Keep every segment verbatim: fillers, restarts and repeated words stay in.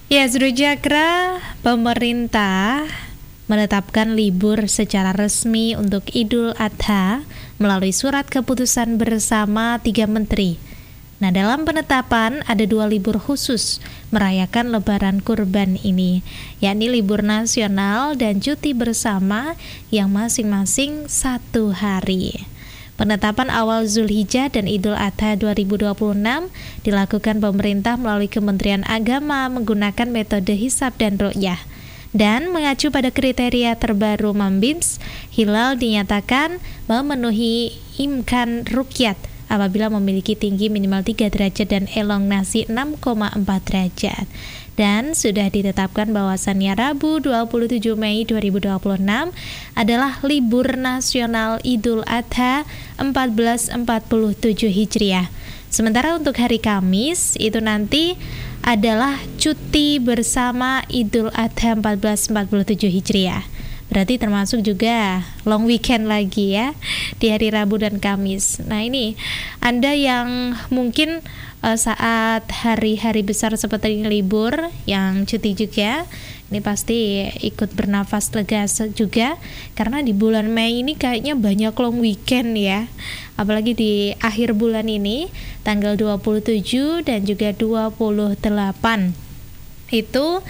Ya, Surujakra, pemerintah menetapkan libur secara resmi untuk Idul Adha melalui surat keputusan bersama tiga menteri. Nah, dalam penetapan ada dua libur khusus merayakan Lebaran Kurban ini, yakni libur nasional dan cuti bersama yang masing-masing satu hari. Penetapan awal Zulhijjah dan Idul Adha dua ribu dua puluh enam dilakukan pemerintah melalui Kementerian Agama menggunakan metode hisab dan ru'yah. Dan mengacu pada kriteria terbaru Mambims, hilal dinyatakan memenuhi imkan rukyat apabila memiliki tinggi minimal tiga derajat dan elongasi enam koma empat derajat. Dan sudah ditetapkan bahwasannya Rabu dua puluh tujuh Mei dua ribu dua puluh enam adalah libur nasional Idul Adha seribu empat ratus empat puluh tujuh Hijriah. Sementara untuk hari Kamis itu nanti adalah cuti bersama Idul Adha seribu empat ratus empat puluh tujuh Hijriah. Berarti termasuk juga long weekend lagi ya di hari Rabu dan Kamis. Nah, ini Anda yang mungkin uh, saat hari-hari besar seperti ini libur, yang cuti juga, ini pasti ikut bernafas lega juga karena di bulan Mei ini kayaknya banyak long weekend ya. Apalagi di akhir bulan ini tanggal dua puluh tujuh dan juga dua puluh delapan itu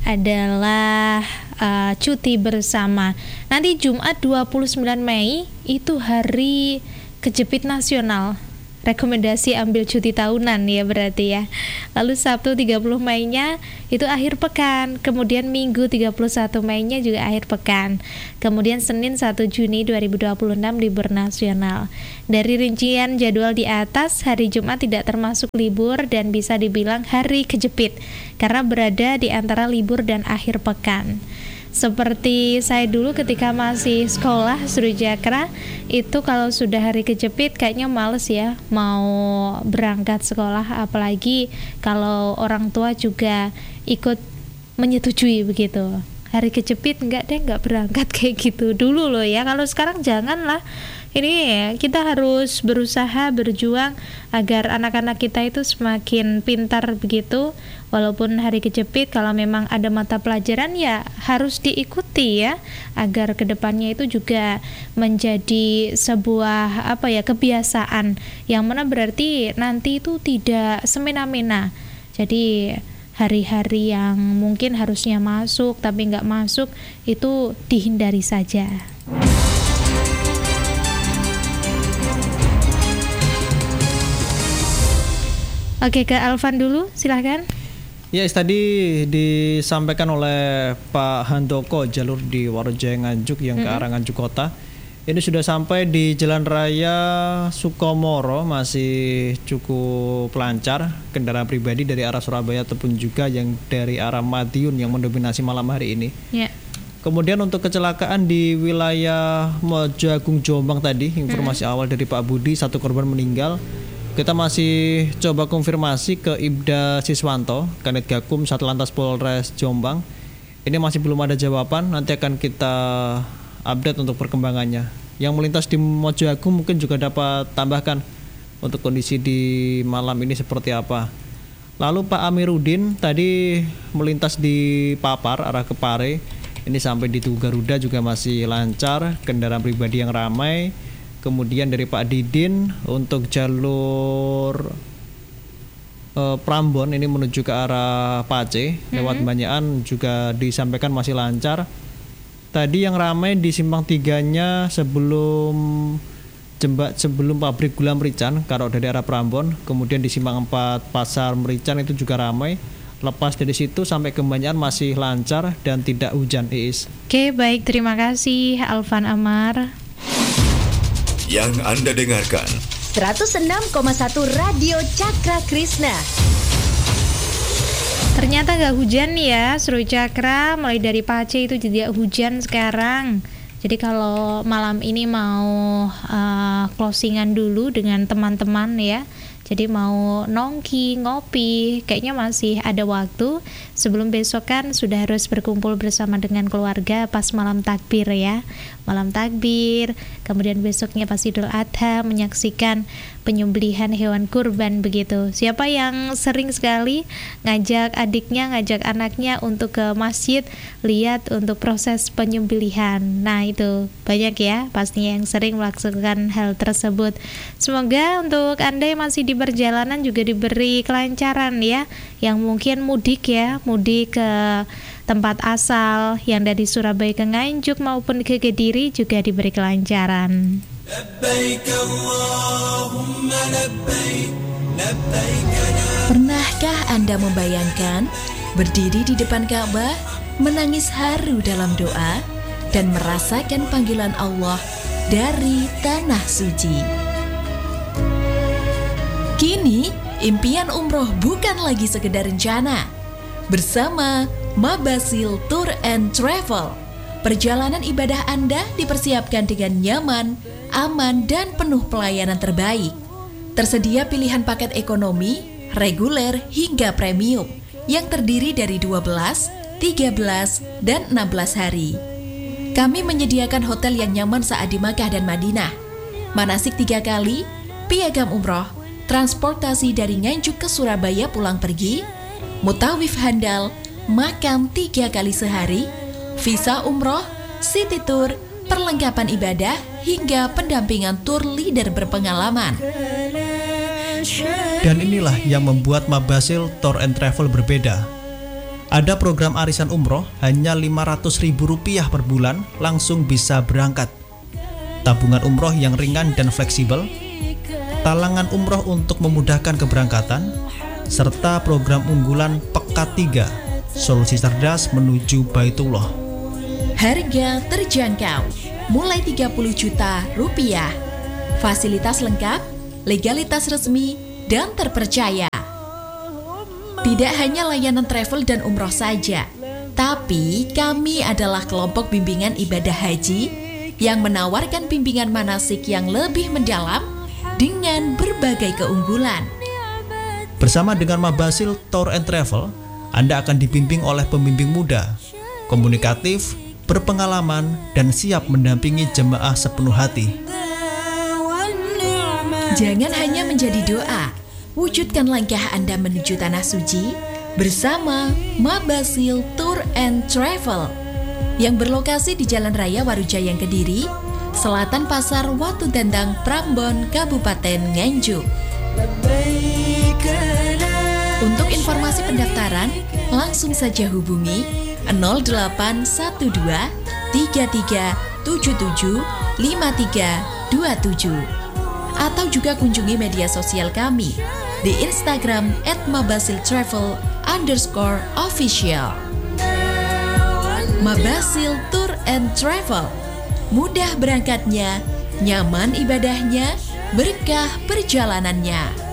adalah uh, cuti bersama. Nanti Jumat dua puluh sembilan Mei itu hari kejepit nasional. Rekomendasi ambil cuti tahunan ya berarti ya. Lalu Sabtu tiga puluh Mei-nya itu akhir pekan. Kemudian Minggu tiga puluh satu Mei-nya juga akhir pekan. Kemudian Senin satu Juni dua ribu dua puluh enam libur nasional. Dari rincian jadwal di atas, hari Jumat tidak termasuk libur dan bisa dibilang hari kejepit karena berada di antara libur dan akhir pekan. Seperti saya dulu ketika masih sekolah Surujakra, itu kalau sudah hari kejepit kayaknya males ya mau berangkat sekolah, apalagi kalau orang tua juga ikut menyetujui begitu. Hari kejepit enggak deh, enggak berangkat kayak gitu dulu loh ya. Kalau sekarang janganlah. Ini ya, kita harus berusaha berjuang agar anak-anak kita itu semakin pintar begitu. Walaupun hari kejepit, kalau memang ada mata pelajaran ya harus diikuti ya, agar kedepannya itu juga menjadi sebuah apa ya kebiasaan yang mana berarti nanti itu tidak semena-mena. Jadi hari-hari yang mungkin harusnya masuk tapi nggak masuk itu dihindari saja. Oke, ke Alvan dulu, silahkan. Ya, tadi disampaikan oleh Pak Handoko jalur di Warugjaya Nganjuk yang mm-hmm. ke arah Nganjuk Kota. Ini sudah sampai di Jalan Raya Sukomoro, masih cukup lancar kendaraan pribadi dari arah Surabaya ataupun juga yang dari arah Madiun yang mendominasi malam hari ini. Yeah. Kemudian untuk kecelakaan di wilayah Mojo Agung Jombang tadi, informasi mm-hmm. awal dari Pak Budi, satu korban meninggal. Kita masih coba konfirmasi ke Ibda Siswanto, Kanit Gakum Satlantas Polres Jombang. Ini masih belum ada jawaban, nanti akan kita update untuk perkembangannya. Yang melintas di Mojo Agung mungkin juga dapat tambahkan untuk kondisi di malam ini seperti apa. Lalu Pak Amiruddin tadi melintas di Papar arah ke Pare. Ini sampai di Tugu Garuda juga masih lancar, kendaraan pribadi yang ramai. Kemudian dari Pak Didin untuk jalur uh, Prambon ini menuju ke arah Pace mm-hmm. lewat Banyakan juga disampaikan masih lancar. Tadi yang ramai di simpang tiganya sebelum jembat sebelum pabrik gula Merican kalau dari arah Prambon, kemudian di simpang empat Pasar Merican itu juga ramai. Lepas dari situ sampai ke Banyakan masih lancar dan tidak hujan, Iis. Oke, baik, terima kasih Alvan Amar. Yang Anda dengarkan seratus enam koma satu Radio Cakra Krishna. Ternyata gak hujan ya Surujakra, mulai dari Pace itu tidak hujan sekarang. Jadi kalau malam ini mau uh, closingan dulu dengan teman-teman ya, jadi mau nongki, ngopi, kayaknya masih ada waktu. Sebelum besok kan sudah harus berkumpul bersama dengan keluarga pas malam takbir ya. Malam takbir, kemudian besoknya pas Idul Adha menyaksikan penyembelihan hewan kurban begitu. Siapa yang sering sekali ngajak adiknya, ngajak anaknya untuk ke masjid, lihat untuk proses penyembelihan. Nah itu banyak ya pastinya yang sering melakukan hal tersebut. Semoga untuk Anda yang masih di perjalanan juga diberi kelancaran ya, yang mungkin mudik ya, mudik ke tempat asal, yang dari Surabaya ke Nganjuk maupun ke Kediri juga diberi kelancaran. Pernahkah Anda membayangkan berdiri di depan Ka'bah, menangis haru dalam doa, dan merasakan panggilan Allah dari tanah suci? Kini, impian umroh bukan lagi sekedar rencana. Bersama Mabasil Tour and Travel, perjalanan ibadah Anda dipersiapkan dengan nyaman, aman, dan penuh pelayanan terbaik. Tersedia pilihan paket ekonomi, reguler, hingga premium yang terdiri dari dua belas, tiga belas, dan enam belas hari. Kami menyediakan hotel yang nyaman saat di Makkah dan Madinah, manasik tiga kali, piagam umroh, transportasi dari Nganjuk ke Surabaya pulang pergi, mutawif handal, makan tiga kali sehari, visa umroh, city tour, perlengkapan ibadah, hingga pendampingan tour leader berpengalaman. Dan inilah yang membuat Mabasil Tour and Travel berbeda. Ada program arisan umroh hanya lima ratus ribu rupiah per bulan langsung bisa berangkat. Tabungan umroh yang ringan dan fleksibel, talangan umroh untuk memudahkan keberangkatan, serta program unggulan Pekat tiga, solusi cerdas menuju Baitullah. Harga terjangkau, mulai tiga puluh juta rupiah. Fasilitas lengkap, legalitas resmi, dan terpercaya. Tidak hanya layanan travel dan umroh saja, tapi kami adalah kelompok bimbingan ibadah haji yang menawarkan bimbingan manasik yang lebih mendalam dengan berbagai keunggulan. Bersama dengan Mabasil Tour and Travel, Anda akan dibimbing oleh pembimbing muda, komunikatif, berpengalaman, dan siap mendampingi jemaah sepenuh hati. Jangan hanya menjadi doa, wujudkan langkah Anda menuju tanah suci bersama Mabasil Tour and Travel yang berlokasi di Jalan Raya Warujayang Kediri, Selatan Pasar Watu Dandang, Prambon, Kabupaten Nganjuk. Untuk informasi pendaftaran, langsung saja hubungi nol delapan satu dua tiga tiga tujuh tujuh lima tiga dua tujuh atau juga kunjungi media sosial kami di Instagram at mabasiltravel underscore official. Mabasil Tour and Travel, mudah berangkatnya, nyaman ibadahnya, berkah perjalanannya.